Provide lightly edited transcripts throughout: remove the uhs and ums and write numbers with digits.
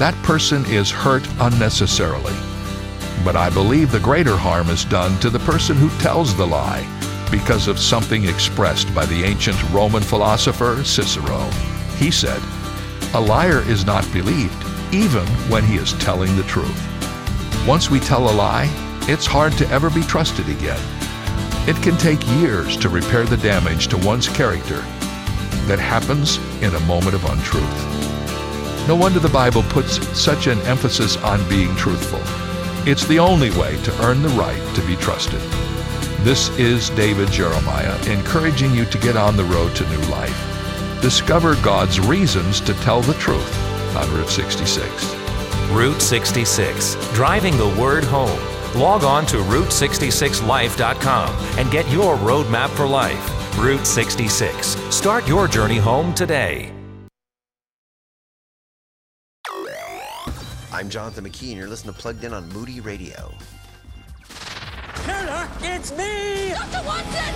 that person is hurt unnecessarily. But I believe the greater harm is done to the person who tells the lie because of something expressed by the ancient Roman philosopher Cicero. He said, "A liar is not believed, even when he is telling the truth." Once we tell a lie, it's hard to ever be trusted again. It can take years to repair the damage to one's character that happens in a moment of untruth. No wonder the Bible puts such an emphasis on being truthful. It's the only way to earn the right to be trusted. This is David Jeremiah encouraging you to get on the road to new life. Discover God's reasons to tell the truth on Route 66. Route 66, driving the word home. Log on to Route66Life.com and get your roadmap for life. Route 66. Start your journey home today. I'm Jonathan McKee, and you're listening to Plugged In on Moody Radio. Sherlock, it's me! Dr. Watson!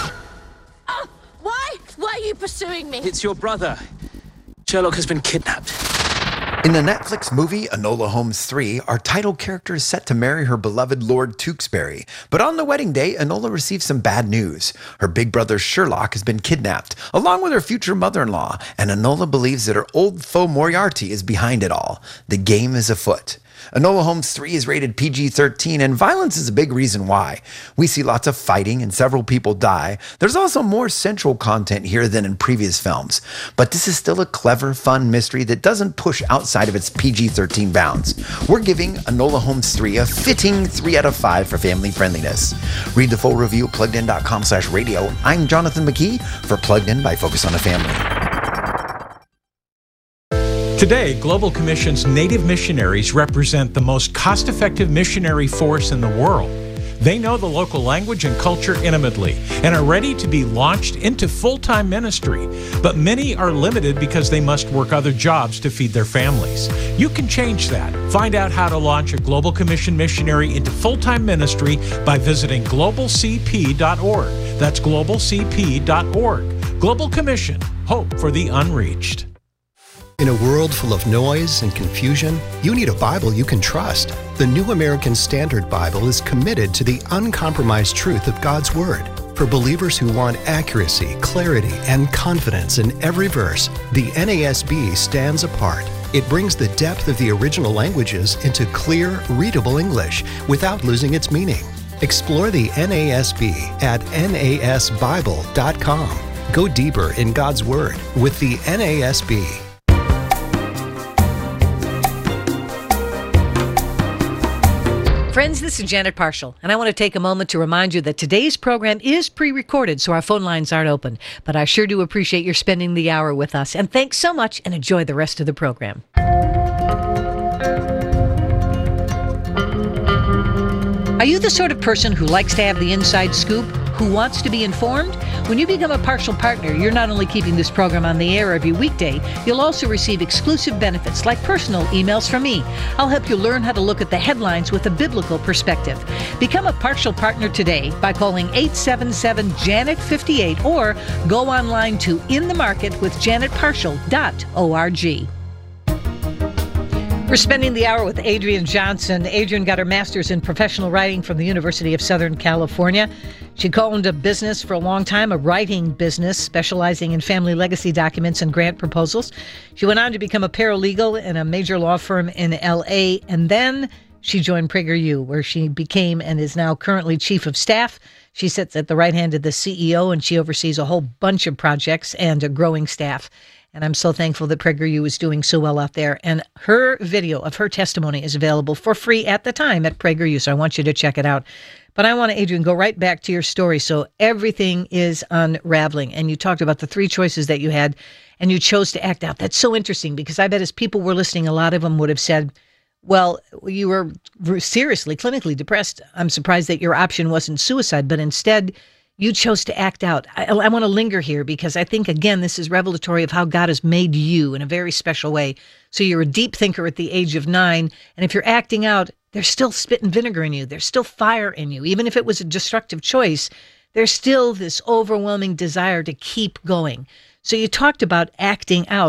Why? Why are you pursuing me? It's your brother. Sherlock has been kidnapped. In the Netflix movie Enola Holmes 3, our title character is set to marry her beloved Lord Tewkesbury. But on the wedding day, Enola receives some bad news. Her big brother Sherlock has been kidnapped, along with her future mother-in-law, and Enola believes that her old foe Moriarty is behind it all. The game is afoot. Enola Holmes 3 is rated PG-13, and violence is a big reason why. We see lots of fighting and several people die. There's also more central content here than in previous films. But this is still a clever, fun mystery that doesn't push outside of its PG-13 bounds. We're giving Enola Holmes 3 a fitting 3 out of 5 for family friendliness. Read the full review at PluggedIn.com/radio. I'm Jonathan McKee for Plugged In by Focus on the Family. Today, Global Commission's Native missionaries represent the most cost-effective missionary force in the world. They know the local language and culture intimately and are ready to be launched into full-time ministry. But many are limited because they must work other jobs to feed their families. You can change that. Find out how to launch a Global Commission missionary into full-time ministry by visiting globalcp.org. That's globalcp.org. Global Commission. Hope for the unreached. In a world full of noise and confusion, you need a Bible you can trust. The New American Standard Bible is committed to the uncompromised truth of God's Word. For believers who want accuracy, clarity, and confidence in every verse, the NASB stands apart. It brings the depth of the original languages into clear, readable English without losing its meaning. Explore the NASB at nasbible.com. Go deeper in God's Word with the NASB. Friends, this is Janet Parshall, and I want to take a moment to remind you that today's program is pre-recorded, so our phone lines aren't open. But I sure do appreciate your spending the hour with us. And thanks so much, and enjoy the rest of the program. Are you the sort of person who likes to have the inside scoop? Who wants to be informed? When you become a partial partner, you're not only keeping this program on the air every weekday, you'll also receive exclusive benefits like personal emails from me. I'll help you learn how to look at the headlines with a biblical perspective. Become a partial partner today by calling 877-JANET-58 or go online to inthemarketwithjanetparshall.org. We're spending the hour with Adrienne Johnson. Adrienne got her master's in professional writing from the University of Southern California. She owned a business for a long time, a writing business specializing in family legacy documents and grant proposals. She went on to become a paralegal in a major law firm in L.A., and then she joined PragerU, where she became and is now currently chief of staff. She sits at the right hand of the CEO, and she oversees a whole bunch of projects and a growing staff. And I'm so thankful that PragerU is doing so well out there. And her video of her testimony is available for free at the time at PragerU, so I want you to check it out. But I want to, Adrienne, go right back to your story. So everything is unraveling. And you talked about the three choices that you had, and you chose to act out. That's so interesting, because I bet as people were listening, a lot of them would have said, well, you were seriously, clinically depressed. I'm surprised that your option wasn't suicide, but instead you chose to act out. I want to linger here because I think, again, this is revelatory of how God has made you in a very special way. So you're a deep thinker at the age of 9, and if you're acting out, there's still spit and vinegar in you. There's still fire in you. Even if it was a destructive choice, there's still this overwhelming desire to keep going. So you talked about acting out.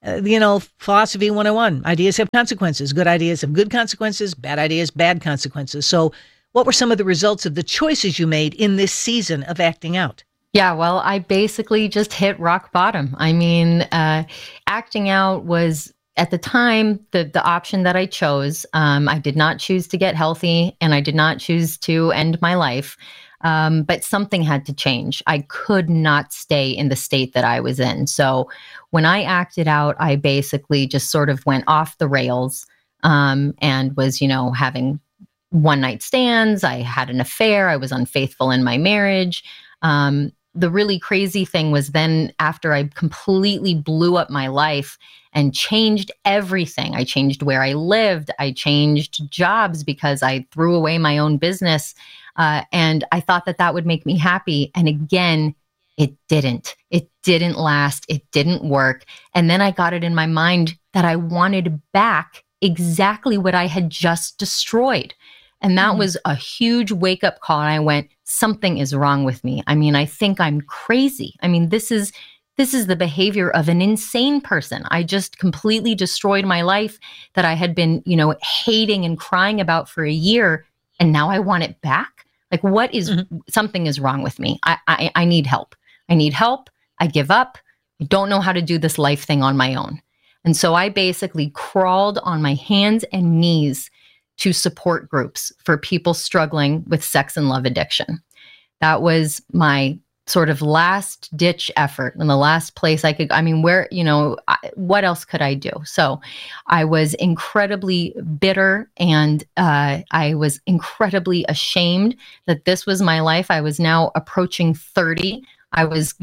Philosophy 101, ideas have consequences. Good ideas have good consequences, bad ideas, bad consequences. So what were some of the results of the choices you made in this season of acting out? Yeah, well, I basically just hit rock bottom. I mean, acting out was at the time the option that I chose. I did not choose to get healthy, and I did not choose to end my life. But something had to change. I could not stay in the state that I was in. So when I acted out, I basically just sort of went off the rails, and was, having one night stands. I had an affair. I was unfaithful in my marriage. The really crazy thing was then after I completely blew up my life and changed everything. I changed where I lived. I changed jobs because I threw away my own business. And I thought that would make me happy. And again, it didn't. It didn't last. It didn't work. And then I got it in my mind that I wanted back exactly what I had just destroyed. And that was a huge wake-up call. And I went, something is wrong with me. I mean, I think I'm crazy. I mean, this is the behavior of an insane person. I just completely destroyed my life that I had been, hating and crying about for a year. And now I want it back. Like, what is, something is wrong with me. I need help. I need help. I give up. I don't know how to do this life thing on my own. And so I basically crawled on my hands and knees to support groups for people struggling with sex and love addiction. That was my sort of last ditch effort and the last place I could, what else could I do? So I was incredibly bitter, and I was incredibly ashamed that this was my life. I was now approaching 30. I was,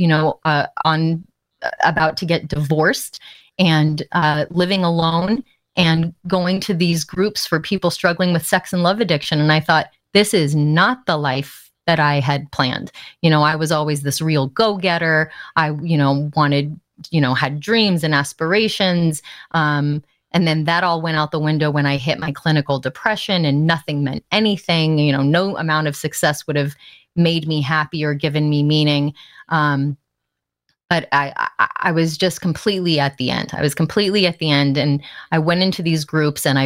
about to get divorced and living alone, and going to these groups for people struggling with sex and love addiction. And I thought, this is not the life that I had planned. I was always this real go-getter. I, wanted, had dreams and aspirations. And then that all went out the window when I hit my clinical depression, and nothing meant anything. No amount of success would have made me happy or given me meaning. But I was just completely at the end. I was completely at the end, and I went into these groups, and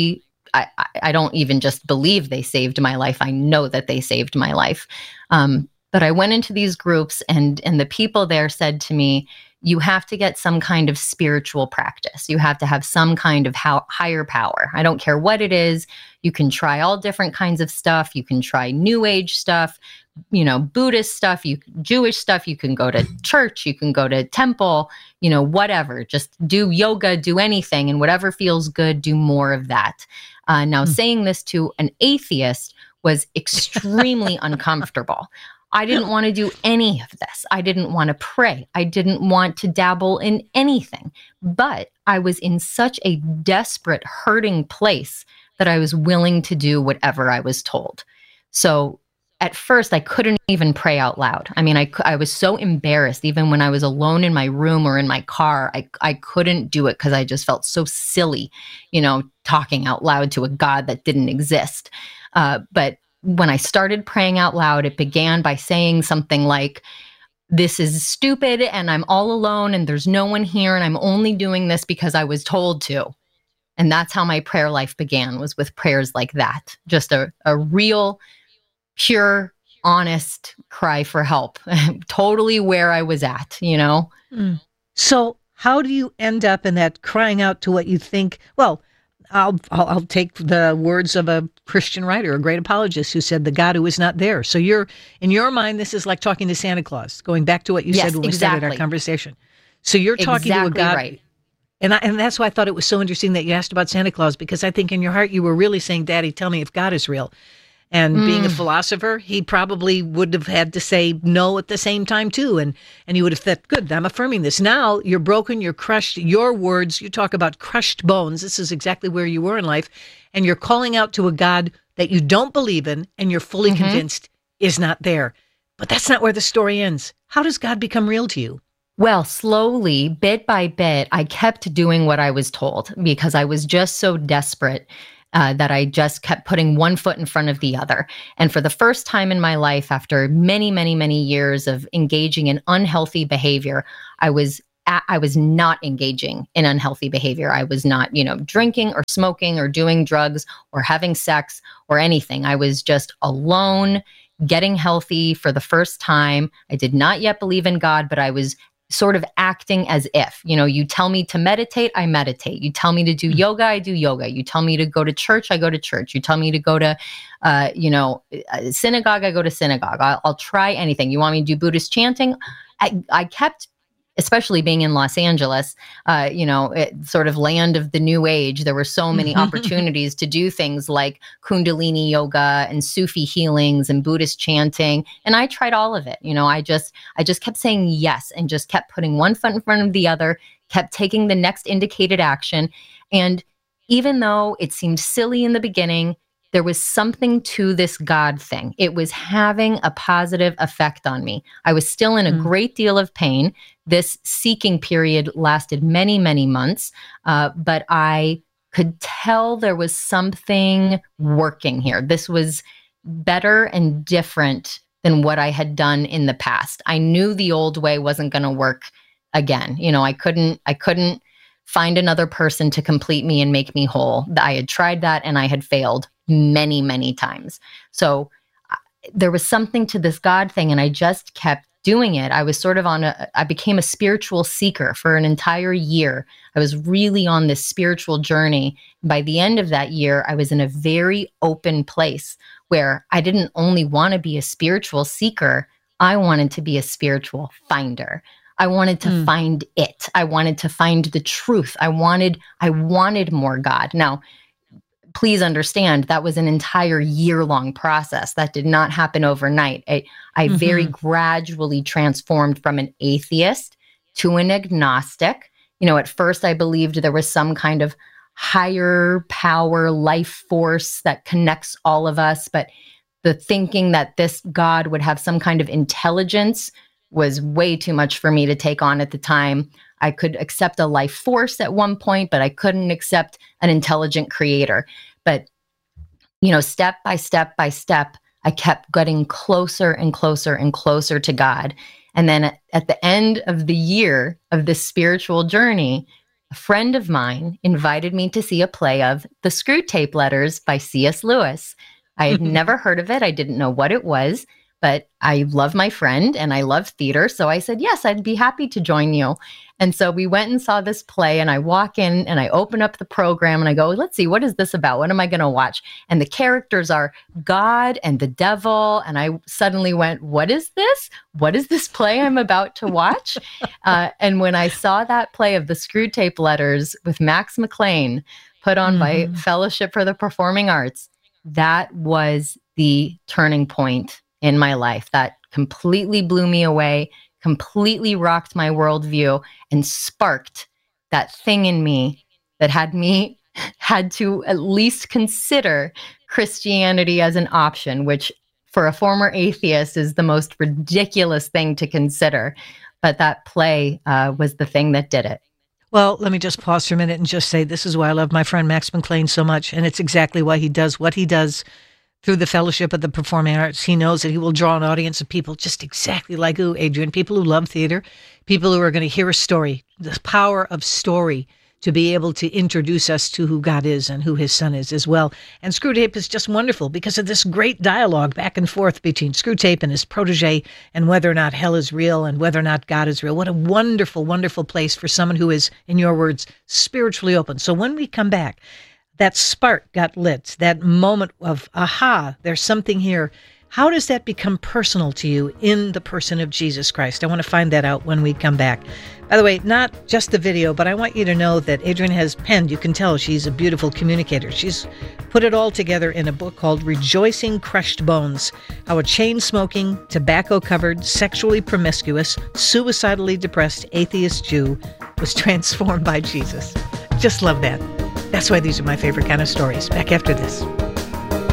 I don't even just believe they saved my life. I know that they saved my life. But I went into these groups, and the people there said to me, you have to get some kind of spiritual practice. You have to have some kind of higher power. I don't care what it is. You can try all different kinds of stuff. You can try New Age stuff, Buddhist stuff, Jewish stuff. You can go to church. You can go to temple, whatever. Just do yoga, do anything, and whatever feels good, do more of that. Now, saying this to an atheist was extremely uncomfortable. I didn't want to do any of this. I didn't want to pray. I didn't want to dabble in anything. But I was in such a desperate, hurting place that I was willing to do whatever I was told. So at first, I couldn't even pray out loud. I mean, I was so embarrassed. Even when I was alone in my room or in my car, I couldn't do it because I just felt so silly, talking out loud to a God that didn't exist. But when I started praying out loud, it began by saying something like, this is stupid and I'm all alone and there's no one here and I'm only doing this because I was told to. And that's how my prayer life began, was with prayers like that. Just a real, pure, honest cry for help. Totally where I was at, So how do you end up in that crying out to what you think? Well, I'll take the words of a Christian writer, a great apologist, who said the God who is not there. So in your mind, this is like talking to Santa Claus, going back to what you said when we started our conversation. So you're talking to a God. Right. And that's why I thought it was so interesting that you asked about Santa Claus, because I think in your heart you were really saying, Daddy, tell me if God is real. And being a philosopher, he probably would have had to say no at the same time, too. And you would have thought, good, I'm affirming this. Now you're broken, you're crushed. Your words, you talk about crushed bones. This is exactly where you were in life. And you're calling out to a God that you don't believe in and you're fully convinced is not there. But that's not where the story ends. How does God become real to you? Well, slowly, bit by bit, I kept doing what I was told because I was just so desperate that I just kept putting one foot in front of the other. And for the first time in my life, after many, many, many years of engaging in unhealthy behavior, I was I was not engaging in unhealthy behavior. I was not, drinking or smoking or doing drugs or having sex or anything. I was just alone, getting healthy for the first time. I did not yet believe in God, but I was sort of acting as if, you tell me to meditate, I meditate. You tell me to do yoga, I do yoga. You tell me to go to church, I go to church. You tell me to go to, synagogue, I go to synagogue. I'll try anything. You want me to do Buddhist chanting? I kept, especially being in Los Angeles, sort of land of the new age. There were so many opportunities to do things like Kundalini yoga and Sufi healings and Buddhist chanting. And I tried all of it. I just kept saying yes and just kept putting one foot in front of the other, kept taking the next indicated action. And even though it seemed silly in the beginning, there was something to this God thing. It was having a positive effect on me. I was still in a great deal of pain. This seeking period lasted many, many months, but I could tell there was something working here. This was better and different than what I had done in the past. I knew the old way wasn't going to work again. I couldn't find another person to complete me and make me whole. I had tried that and I had failed many, many times. So there was something to this God thing, and I just kept doing it. I was sort of I became a spiritual seeker for an entire year. I was really on this spiritual journey. By the end of that year, I was in a very open place where I didn't only want to be a spiritual seeker, I wanted to be a spiritual finder. I wanted to find it. I wanted to find the truth. I wanted more God. Now, please understand that was an entire year-long process. That did not happen overnight. I very gradually transformed from an atheist to an agnostic. At first I believed there was some kind of higher power, life force that connects all of us, but the thinking that this God would have some kind of intelligence was way too much for me to take on at the time. I could accept a life force at one point, but I couldn't accept an intelligent creator. But, step by step by step, I kept getting closer and closer and closer to God. And then at the end of the year of this spiritual journey, a friend of mine invited me to see a play of The Screwtape Letters by C.S. Lewis. I had never heard of it. I didn't know what it was. But I love my friend and I love theater. So I said, yes, I'd be happy to join you. And so we went and saw this play, and I walk in and I open up the program and I go, let's see, what is this about? What am I going to watch? And the characters are God and the devil. And I suddenly went, what is this? What is this play I'm about to watch? And when I saw that play of The Screwtape Letters with Max McLean put on by Fellowship for the Performing Arts, that was the turning point in my life. That completely blew me away, completely rocked my worldview, and sparked that thing in me that had to at least consider Christianity as an option, which for a former atheist is the most ridiculous thing to consider. But that play was the thing that did it. Well, let me just pause for a minute and just say this is why I love my friend Max McLean so much, and it's exactly why he does what he does through the Fellowship of the Performing Arts. He knows that he will draw an audience of people just exactly like you, Adrian, people who love theater, people who are going to hear a story, the power of story to be able to introduce us to who God is and who his son is as well. And Screwtape is just wonderful because of this great dialogue back and forth between Screwtape and his protege and whether or not hell is real and whether or not God is real. What a wonderful, wonderful place for someone who is, in your words, spiritually open. So when we come back, that spark got lit, that moment of, aha, there's something here. How does that become personal to you in the person of Jesus Christ? I want to find that out when we come back. By the way, not just the video, but I want you to know that Adrian has penned, you can tell she's a beautiful communicator. She's put it all together in a book called Rejoicing Crushed Bones, how a chain-smoking, tobacco-covered, sexually promiscuous, suicidally depressed atheist Jew was transformed by Jesus. Just love that. That's why these are my favorite kind of stories. Back after this.